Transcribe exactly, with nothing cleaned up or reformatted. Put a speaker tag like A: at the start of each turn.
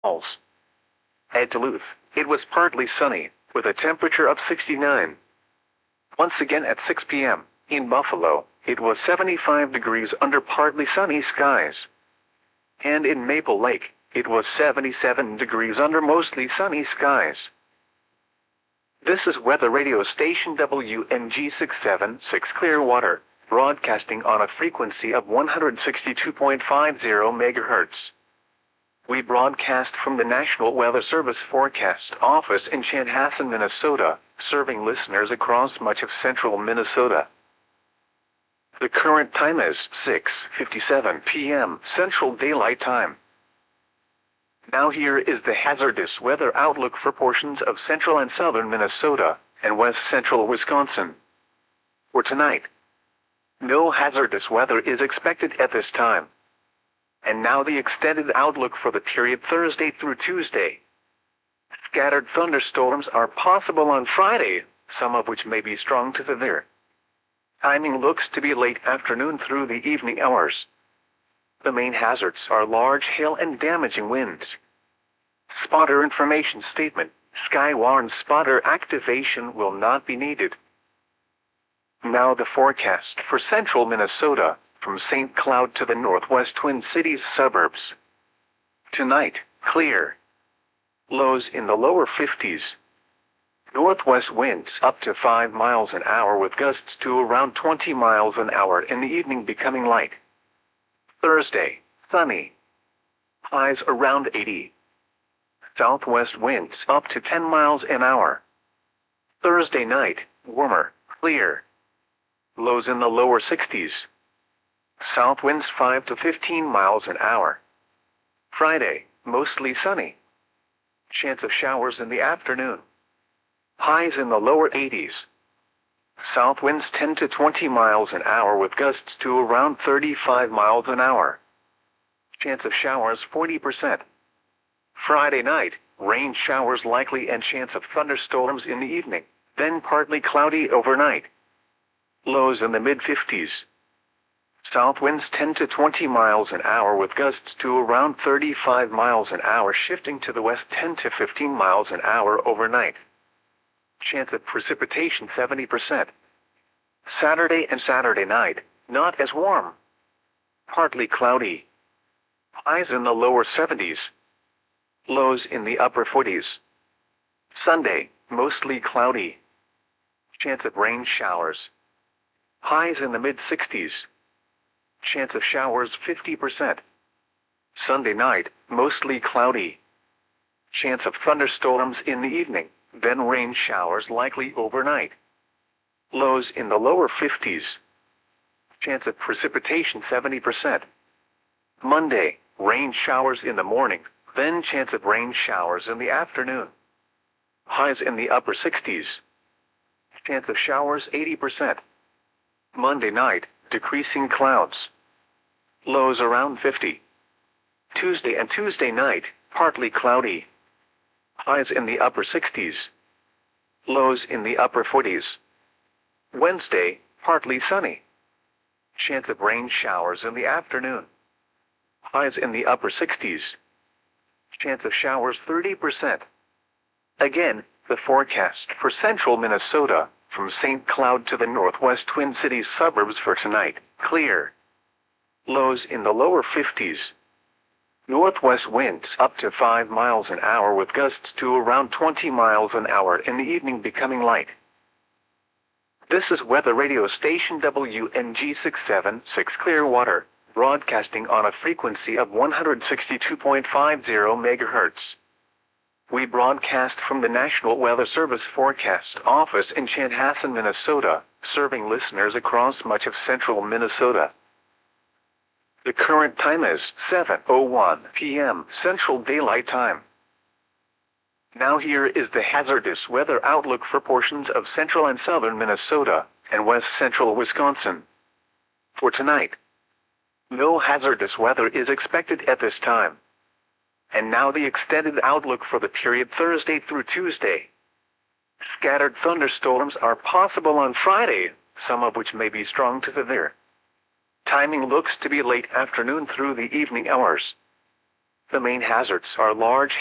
A: Falls. At Duluth, it was partly sunny, with a temperature of sixty-nine. Once again at six p m, in Buffalo, it was seventy-five degrees under partly sunny skies. And in Maple Lake, it was seventy-seven degrees under mostly sunny skies. This is weather radio station W N G six seven six Clearwater, broadcasting on a frequency of one hundred sixty-two point five zero megahertz. We broadcast from the National Weather Service Forecast Office in Chanhassen, Minnesota, serving listeners across much of central Minnesota. The current time is six fifty-seven p m Central Daylight Time. Now here is the hazardous weather outlook for portions of central and southern Minnesota and west central Wisconsin. For tonight, no hazardous weather is expected at this time. And now the extended outlook for the period Thursday through Tuesday. Scattered thunderstorms are possible on Friday, some of which may be strong to severe. Timing looks to be late afternoon through the evening hours. The main hazards are large hail and damaging winds. Spotter information statement: Skywarn spotter activation will not be needed. Now the forecast for central Minnesota, from Saint Cloud to the northwest Twin Cities suburbs. Tonight, clear. Lows in the lower fifties. Northwest winds up to five miles an hour with gusts to around twenty miles an hour in the evening becoming light. Thursday, sunny. Highs around eighty. Southwest winds up to ten miles an hour. Thursday night, warmer, clear. Lows in the lower sixties. South winds five to fifteen miles an hour. Friday, mostly sunny. Chance of showers in the afternoon. Highs in the lower eighties. South winds ten to twenty miles an hour with gusts to around thirty-five miles an hour. Chance of showers forty percent. Friday night, rain showers likely and chance of thunderstorms in the evening, then partly cloudy overnight. Lows in the mid fifties. South winds ten to twenty miles an hour with gusts to around thirty-five miles an hour, shifting to the west ten to fifteen miles an hour overnight. Chance of precipitation seventy percent. Saturday and Saturday night, not as warm. Partly cloudy. Highs in the lower seventies. Lows in the upper forties. Sunday, mostly cloudy. Chance of rain showers. Highs in the mid sixties. Chance of showers fifty percent. Sunday night, mostly cloudy. Chance of thunderstorms in the evening, then rain showers likely overnight. Lows in the lower fifties. Chance of precipitation seventy percent. Monday, rain showers in the morning, then chance of rain showers in the afternoon. Highs in the upper sixties. Chance of showers eighty percent. Monday night, decreasing clouds. Lows around fifty. Tuesday and Tuesday night, partly cloudy. Highs in the upper sixties. Lows in the upper forties. Wednesday, partly sunny. Chance of rain showers in the afternoon. Highs in the upper sixties. Chance of showers thirty percent. Again, the forecast for central Minnesota, from Saint Cloud to the northwest Twin Cities suburbs for tonight, clear. Lows in the lower fifties. Northwest winds up to five miles an hour with gusts to around twenty miles an hour in the evening becoming light. This is weather radio station W N G six seven six Clearwater, broadcasting on a frequency of one hundred sixty-two point five zero megahertz. We broadcast from the National Weather Service Forecast Office in Chanhassen, Minnesota, serving listeners across much of central Minnesota. The current time is seven oh one p m Central Daylight Time. Now here is the hazardous weather outlook for portions of central and southern Minnesota and west central Wisconsin. For tonight, no hazardous weather is expected at this time. And now the extended outlook for the period Thursday through Tuesday. Scattered thunderstorms are possible on Friday, some of which may be strong to severe. Timing looks to be late afternoon through the evening hours. The main hazards are large